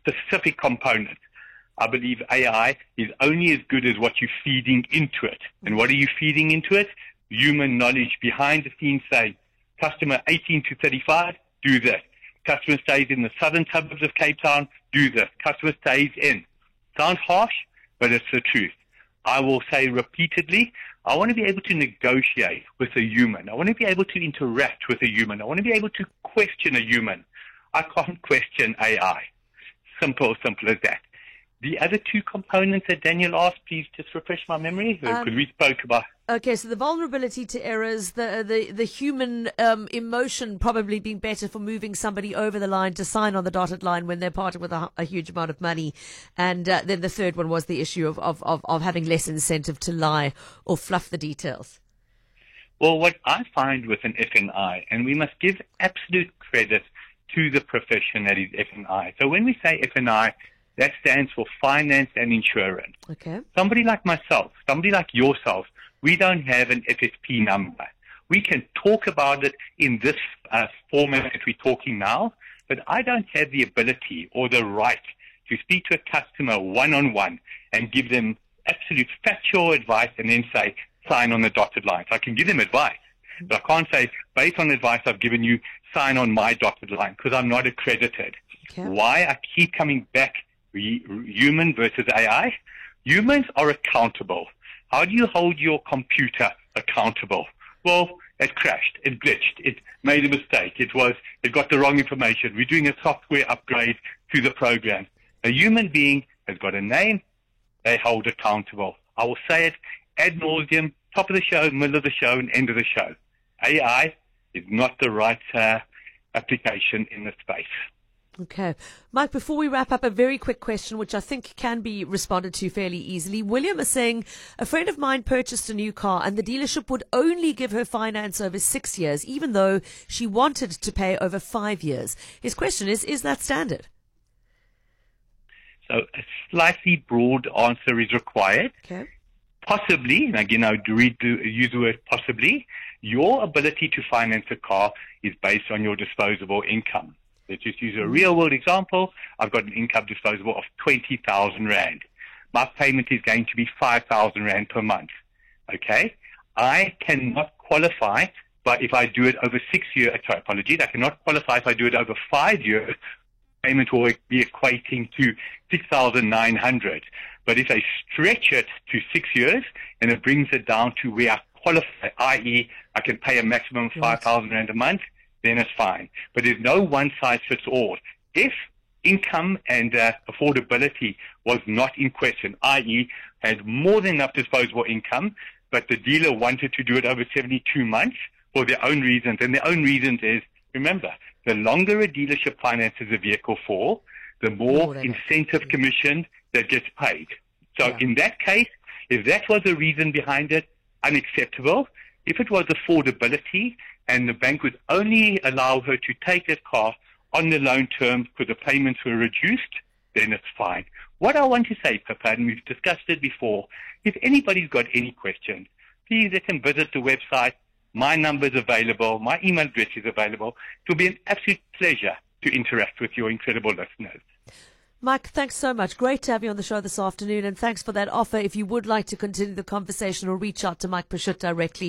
specific component. I believe AI is only as good as what you're feeding into it. And what are you feeding into it? Human knowledge behind the scenes saying, customer 18 to 35, do this. Customer stays in the southern suburbs of Cape Town, do this. Customer stays in. Sounds harsh, but it's the truth. I will say repeatedly, I want to be able to negotiate with a human. I want to be able to interact with a human. I want to be able to question a human. I can't question AI. Simple as that. The other two components that Daniel asked, please just refresh my memory, because we spoke about. Okay, so the vulnerability to errors, the human emotion probably being better for moving somebody over the line to sign on the dotted line when they're parted with a huge amount of money. And then the third one was the issue of having less incentive to lie or fluff the details. Well, what I find with an F&I, and we must give absolute credit to the profession that is F&I. So when we say F&I, that stands for finance and insurance. Okay. Somebody like myself, somebody like yourself, we don't have an FSP number. We can talk about it in this format that we're talking now, but I don't have the ability or the right to speak to a customer one-on-one and give them absolute factual advice and then say, sign on the dotted line. So I can give them advice, but I can't say, based on advice I've given you, sign on my dotted line, because I'm not accredited. Okay. Why I keep coming back human versus AI? Humans are accountable. How do you hold your computer accountable? Well, it crashed, it glitched, it made a mistake, it got the wrong information. We're doing a software upgrade to the program. A human being has got a name, they hold accountable. I will say it ad nauseum, top of the show, middle of the show, and end of the show. AI is not the right application in this space. Okay. Mike, before we wrap up, a very quick question, which I think can be responded to fairly easily. William is saying, a friend of mine purchased a new car and the dealership would only give her finance over 6 years, even though she wanted to pay over 5 years. His question is that standard? So a slightly broad answer is required. Okay. Possibly, and again, I would use the word possibly, your ability to finance a car is based on your disposable income. Let's just use a real-world example. I've got an income disposable of 20,000 Rand. My payment is going to be 5,000 Rand per month. Okay? I cannot qualify, but if I do it over 6 years, I cannot qualify if I do it over 5 years. Payment will be equating to 6,900. But if I stretch it to 6 years and it brings it down to where I qualify, i.e., I can pay a maximum of 5,000 Rand a month, then it's fine. But there's no one-size-fits-all. If income and affordability was not in question, i.e., had more than enough disposable income, but the dealer wanted to do it over 72 months for their own reasons, and their own reasons is, remember, the longer a dealership finances a vehicle for, the more incentive commission that gets paid. So in that case, if that was the reason behind it, unacceptable. If it was affordability and the bank would only allow her to take that car on the loan terms because the payments were reduced, then it's fine. What I want to say, Pippa, and we've discussed it before, if anybody's got any questions, please they can visit the website. My number is available. My email address is available. It will be an absolute pleasure to interact with your incredible listeners. Mike, thanks so much. Great to have you on the show this afternoon, and thanks for that offer. If you would like to continue the conversation or reach out to Mike Pashut directly,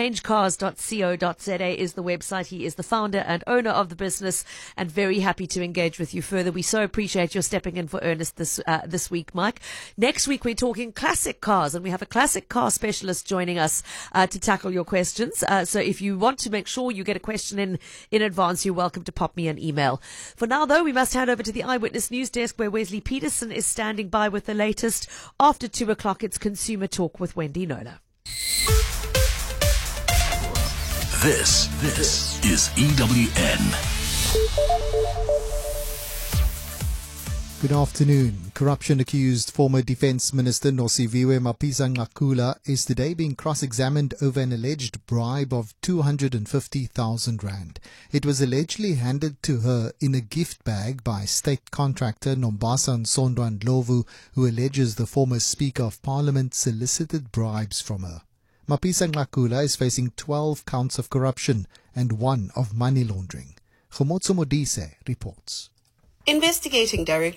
changecars.co.za is the website. He is the founder and owner of the business and very happy to engage with you further. We so appreciate your stepping in for Ernest this week, Mike. Next week, we're talking classic cars, and we have a classic car specialist joining us to tackle your questions. So if you want to make sure you get a question in advance, you're welcome to pop me an email. For now, though, we must hand over to the Eyewitness News Desk, where Wesley Peterson is standing by with the latest. After 2 o'clock, it's Consumer Talk with Wendy Knowler. This is EWN. Good afternoon. Corruption-accused former Defence Minister Nosiviwe Mapisa-Nqakula is today being cross-examined over an alleged bribe of 250,000 Rand. It was allegedly handed to her in a gift bag by state contractor Nombasa Nsondwa Ndlovu, who alleges the former Speaker of Parliament solicited bribes from her. Mapisa-Nqakula is facing 12 counts of corruption and 1 of money laundering. Khomotso Modise reports. Investigating Director